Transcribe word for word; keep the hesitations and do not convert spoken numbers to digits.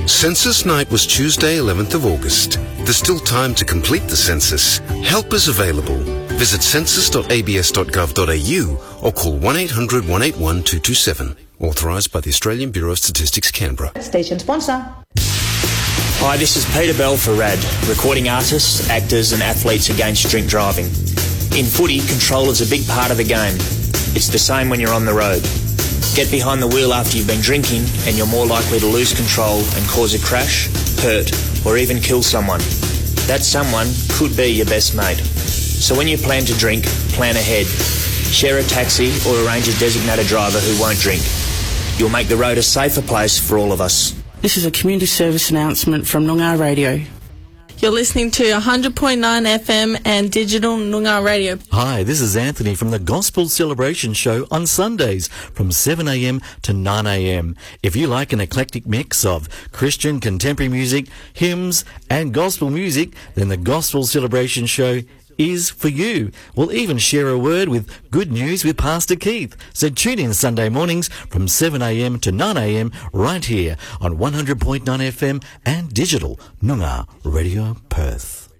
Census Night was Tuesday, eleventh of August. There's still time to complete the census. Help is available. Visit census dot a b s dot gov dot a u or call one eight hundred one eight one two two seven. Authorised by the Australian Bureau of Statistics, Canberra. Station sponsor. Hi, this is Peter Bell for RAD, recording artists, actors and athletes against drink driving. In footy, control is a big part of the game. It's the same when you're on the road. Get behind the wheel after you've been drinking and you're more likely to lose control and cause a crash, hurt or even kill someone. That someone could be your best mate. So when you plan to drink, plan ahead. Share a taxi or arrange a designated driver who won't drink. You'll make the road a safer place for all of us. This is a community service announcement from Noongar Radio. You're listening to one hundred point nine F M and digital Noongar Radio. Hi, this is Anthony from the Gospel Celebration Show on Sundays from seven a m to nine a m. If you like an eclectic mix of Christian contemporary music, hymns and gospel music, then the Gospel Celebration Show is for you. We'll even share a word with good news with Pastor Keith. So tune in Sunday mornings from seven a m to nine a m right here on one hundred point nine F M and digital Noongar Radio Perth.